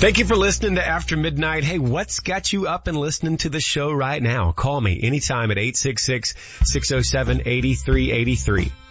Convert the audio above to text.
Thank you for listening to After Midnight. Hey, what's got you up and listening to the show right now? Call me anytime at 866-607-8383.